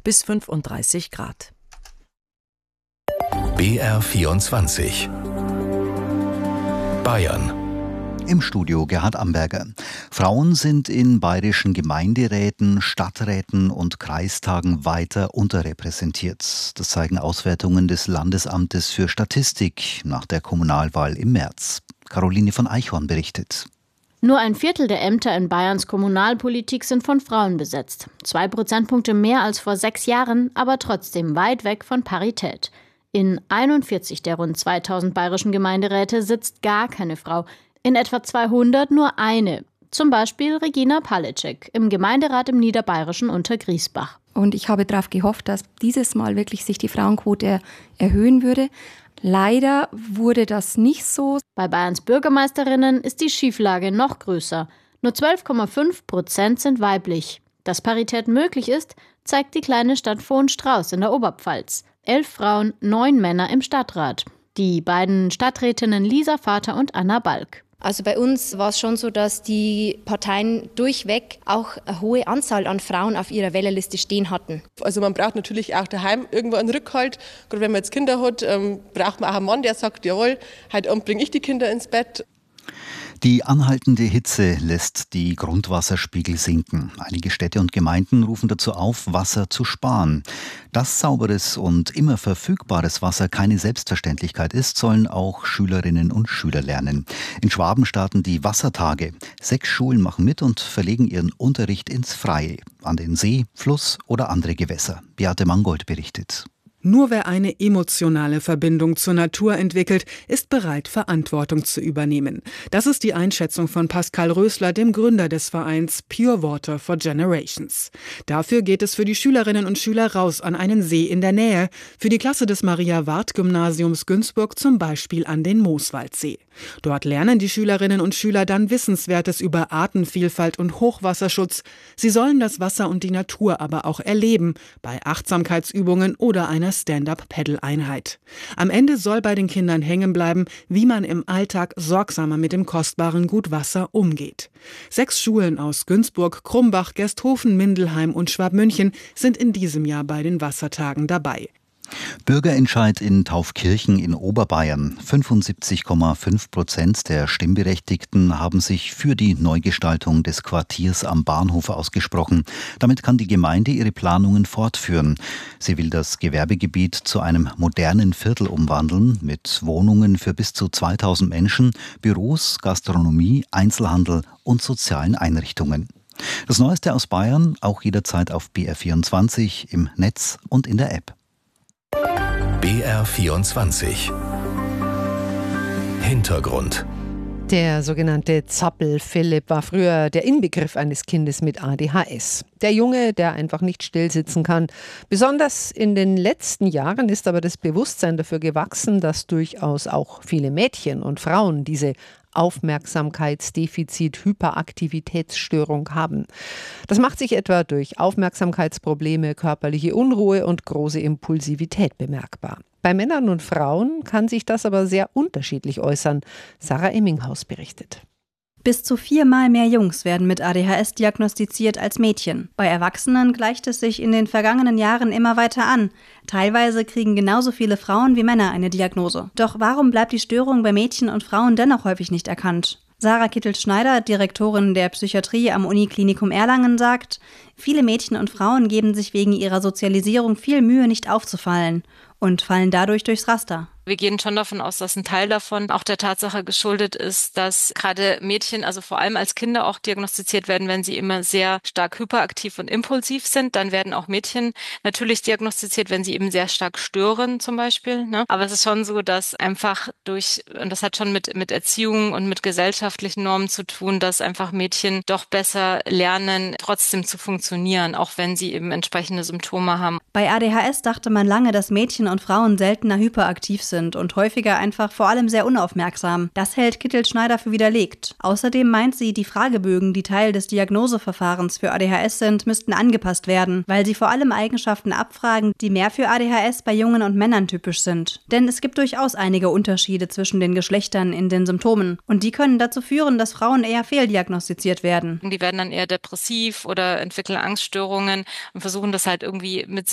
bis 35 Grad. BR24 Bayern. Im Studio Gerhard Amberger. Frauen sind in bayerischen Gemeinderäten, Stadträten und Kreistagen weiter unterrepräsentiert. Das zeigen Auswertungen des Landesamtes für Statistik nach der Kommunalwahl im März. Caroline von Eichhorn berichtet. Nur ein Viertel der Ämter in Bayerns Kommunalpolitik sind von Frauen besetzt. 2 Prozentpunkte mehr als vor 6 Jahren, aber trotzdem weit weg von Parität. In 41 der rund 2000 bayerischen Gemeinderäte sitzt gar keine Frau. In etwa 200 nur eine. Zum Beispiel Regina Palecek im Gemeinderat im niederbayerischen Untergriesbach. Und ich habe darauf gehofft, dass dieses Mal wirklich sich die Frauenquote erhöhen würde. Leider wurde das nicht so. Bei Bayerns Bürgermeisterinnen ist die Schieflage noch größer. Nur 12,5% sind weiblich. Dass Parität möglich ist, zeigt die kleine Stadt Vohenstrauß in der Oberpfalz. 11 Frauen, 9 Männer im Stadtrat. Die beiden Stadträtinnen Lisa Vater und Anna Balk. Also bei uns war es schon so, dass die Parteien durchweg auch eine hohe Anzahl an Frauen auf ihrer Wählerliste stehen hatten. Also man braucht natürlich auch daheim irgendwo einen Rückhalt. Gerade wenn man jetzt Kinder hat, braucht man auch einen Mann, der sagt, jawohl, heute Abend bringe ich die Kinder ins Bett. Die anhaltende Hitze lässt die Grundwasserspiegel sinken. Einige Städte und Gemeinden rufen dazu auf, Wasser zu sparen. Dass sauberes und immer verfügbares Wasser keine Selbstverständlichkeit ist, sollen auch Schülerinnen und Schüler lernen. In Schwaben starten die Wassertage. 6 Schulen machen mit und verlegen ihren Unterricht ins Freie, an den See, Fluss oder andere Gewässer. Beate Mangold berichtet. Nur wer eine emotionale Verbindung zur Natur entwickelt, ist bereit, Verantwortung zu übernehmen. Das ist die Einschätzung von Pascal Rösler, dem Gründer des Vereins Pure Water for Generations. Dafür geht es für die Schülerinnen und Schüler raus an einen See in der Nähe, für die Klasse des Maria-Ward-Gymnasiums Günzburg zum Beispiel an den Mooswaldsee. Dort lernen die Schülerinnen und Schüler dann Wissenswertes über Artenvielfalt und Hochwasserschutz. Sie sollen das Wasser und die Natur aber auch erleben, bei Achtsamkeitsübungen oder einer Stand-up-Paddle-Einheit. Am Ende soll bei den Kindern hängen bleiben, wie man im Alltag sorgsamer mit dem kostbaren Gut Wasser umgeht. 6 Schulen aus Günzburg, Krumbach, Gersthofen, Mindelheim und Schwabmünchen sind in diesem Jahr bei den Wassertagen dabei. Bürgerentscheid in Taufkirchen in Oberbayern. 75,5% der Stimmberechtigten haben sich für die Neugestaltung des Quartiers am Bahnhof ausgesprochen. Damit kann die Gemeinde ihre Planungen fortführen. Sie will das Gewerbegebiet zu einem modernen Viertel umwandeln, mit Wohnungen für bis zu 2000 Menschen, Büros, Gastronomie, Einzelhandel und sozialen Einrichtungen. Das Neueste aus Bayern auch jederzeit auf BR24, im Netz und in der App. BR24 Hintergrund. Der sogenannte Zappel-Philipp war früher der Inbegriff eines Kindes mit ADHS. Der Junge, der einfach nicht still sitzen kann. Besonders in den letzten Jahren ist aber das Bewusstsein dafür gewachsen, dass durchaus auch viele Mädchen und Frauen diese Aufmerksamkeitsdefizit-Hyperaktivitätsstörung haben. Das macht sich etwa durch Aufmerksamkeitsprobleme, körperliche Unruhe und große Impulsivität bemerkbar. Bei Männern und Frauen kann sich das aber sehr unterschiedlich äußern. Sarah Emminghaus berichtet. Bis zu 4-mal mehr Jungs werden mit ADHS diagnostiziert als Mädchen. Bei Erwachsenen gleicht es sich in den vergangenen Jahren immer weiter an. Teilweise kriegen genauso viele Frauen wie Männer eine Diagnose. Doch warum bleibt die Störung bei Mädchen und Frauen dennoch häufig nicht erkannt? Sarah Kittel-Schneider, Direktorin der Psychiatrie am Uniklinikum Erlangen, sagt, viele Mädchen und Frauen geben sich wegen ihrer Sozialisierung viel Mühe, nicht aufzufallen und fallen dadurch durchs Raster. Wir gehen schon davon aus, dass ein Teil davon auch der Tatsache geschuldet ist, dass gerade Mädchen, also vor allem als Kinder auch diagnostiziert werden, wenn sie immer sehr stark hyperaktiv und impulsiv sind. Dann werden auch Mädchen natürlich diagnostiziert, wenn sie eben sehr stark stören zum Beispiel. Ne? Aber es ist schon so, dass einfach und das hat schon mit Erziehung und mit gesellschaftlichen Normen zu tun, dass einfach Mädchen doch besser lernen, trotzdem zu funktionieren, auch wenn sie eben entsprechende Symptome haben. Bei ADHS dachte man lange, dass Mädchen und Frauen seltener hyperaktiv sind und häufiger einfach vor allem sehr unaufmerksam. Das hält Kittel-Schneider für widerlegt. Außerdem meint sie, die Fragebögen, die Teil des Diagnoseverfahrens für ADHS sind, müssten angepasst werden, weil sie vor allem Eigenschaften abfragen, die mehr für ADHS bei Jungen und Männern typisch sind. Denn es gibt durchaus einige Unterschiede zwischen den Geschlechtern in den Symptomen und die können dazu führen, dass Frauen eher fehldiagnostiziert werden. Die werden dann eher depressiv oder entwickeln Angststörungen und versuchen das halt irgendwie mit